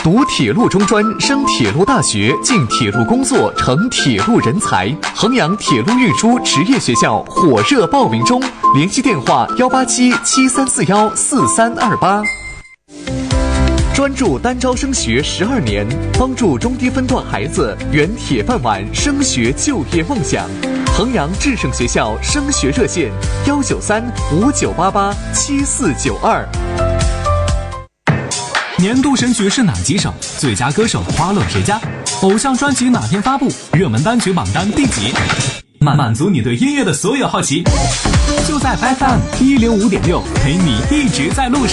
读铁路中专，升铁路大学，进铁路工作，成铁路人才。衡阳铁路运输职业学校火热报名中，联系电话18773414328。专注单招升学12年，帮助中低分段孩子圆铁饭碗升学就业梦想。衡阳智胜学校升学热线19359887492。 年度神曲是哪几首？最佳歌手花落谁家？偶像专辑哪天发布？热门单曲榜单第几？满足你对音乐的所有好奇，就在 FM105.6，陪你一直在路上。